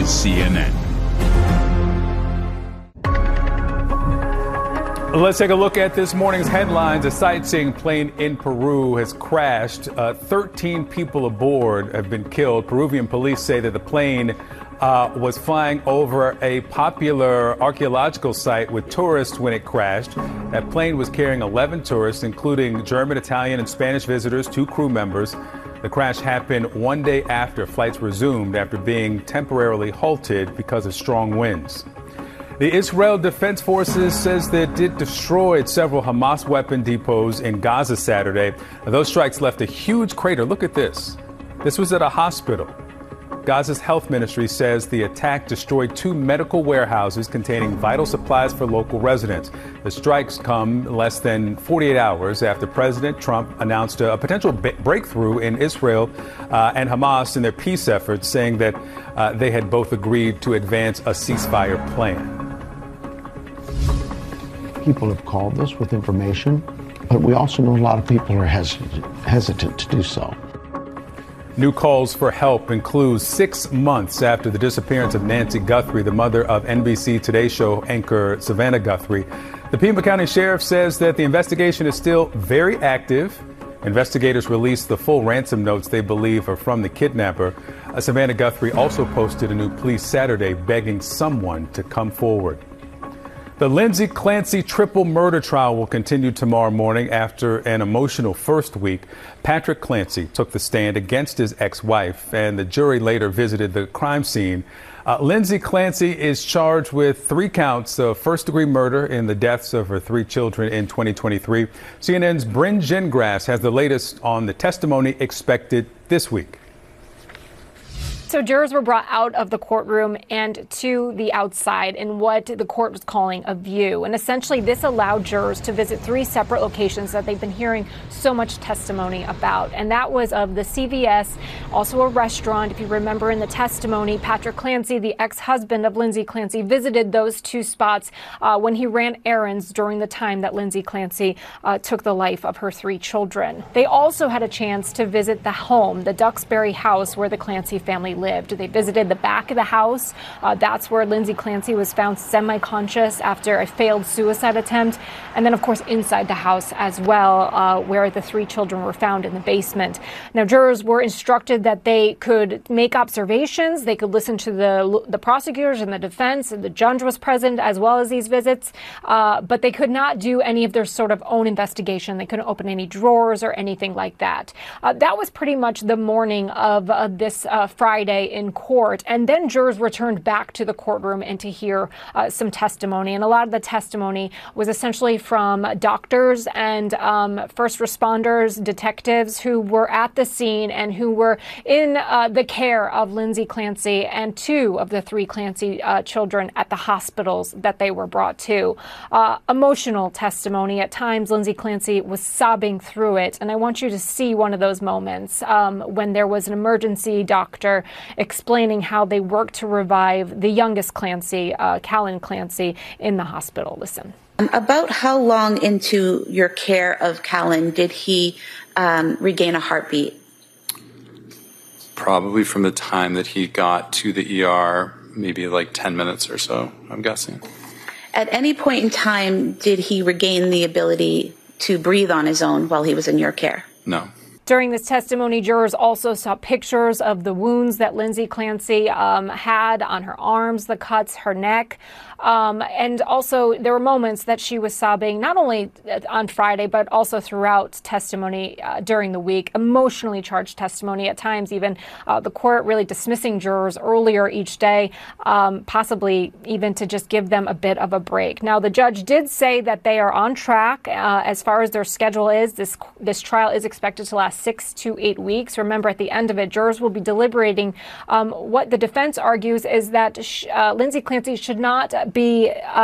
is CNN. Let's take a look at this morning's headlines. A sightseeing plane in Peru has crashed. 13 people aboard have been killed. Peruvian police say that the plane was flying over a popular archaeological site with tourists when it crashed. That plane was carrying 11 tourists, including German, Italian, and Spanish visitors, 2 crew members. The crash happened one day after flights resumed after being temporarily halted because of strong winds. The Israel Defense Forces says that it destroyed several Hamas weapon depots in Gaza Saturday. Those strikes left a huge crater. Look at this. This was at a hospital. Gaza's health ministry says the attack destroyed 2 medical warehouses containing vital supplies for local residents. The strikes come less than 48 hours after President Trump announced a potential breakthrough in Israel and Hamas in their peace efforts, saying that they had both agreed to advance a ceasefire plan. People have called us with information, but we also know a lot of people are hesitant to do so. New calls for help include 6 months after the disappearance of Nancy Guthrie, the mother of NBC Today Show anchor Savannah Guthrie. The Pima County Sheriff says that the investigation is still very active. Investigators released the full ransom notes they believe are from the kidnapper. Savannah Guthrie also posted a new plea Saturday begging someone to come forward. The Lindsay Clancy triple murder trial will continue tomorrow morning after an emotional first week. Patrick Clancy took the stand against his ex-wife, and the jury later visited the crime scene. Lindsay Clancy is charged with 3 counts of first-degree murder in the deaths of her 3 children in 2023. CNN's Bryn Gingras has the latest on the testimony expected this week. So jurors were brought out of the courtroom and to the outside in what the court was calling a view. And essentially this allowed jurors to visit 3 separate locations that they've been hearing so much testimony about. And that was of the CVS, also a restaurant. If you remember in the testimony, Patrick Clancy, the ex-husband of Lindsay Clancy, visited those 2 spots when he ran errands during the time that Lindsay Clancy took the life of her 3 children. They also had a chance to visit the home, the Duxbury house where the Clancy family lived. They visited the back of the house. That's where Lindsay Clancy was found semi-conscious after a failed suicide attempt. And then, of course, inside the house as well, where the 3 children were found in the basement. Now, jurors were instructed that they could make observations. They could listen to the prosecutors and the defense. And the judge was present as well as these visits. But they could not do any of their sort of own investigation. They couldn't open any drawers or anything like that. That was pretty much the morning of this Friday in court, and then jurors returned back to the courtroom and to hear some testimony. And a lot of the testimony was essentially from doctors and first responders, detectives who were at the scene and who were in the care of Lindsay Clancy and 2 of the 3 Clancy children at the hospitals that they were brought to. Emotional testimony. At times, Lindsay Clancy was sobbing through it. And I want you to see one of those moments when there was an emergency doctor explaining how they worked to revive the youngest Clancy, Callan Clancy, in the hospital. Listen. About how long into your care of Callan did he regain a heartbeat? Probably from the time that he got to the ER, maybe like 10 minutes or so, I'm guessing. At any point in time, did he regain the ability to breathe on his own while he was in your care? No. During this testimony, jurors also saw pictures of the wounds that Lindsay Clancy had on her arms, the cuts, her neck. And also there were moments that she was sobbing, not only on Friday, but also throughout testimony during the week. Emotionally charged testimony at times, even the court really dismissing jurors earlier each day, possibly even to just give them a bit of a break. Now, the judge did say that they are on track as far as their schedule is. This trial is expected to last 6 to 8 weeks. Remember, at the end of it, jurors will be deliberating. What the defense argues is that Lindsay Clancy should not be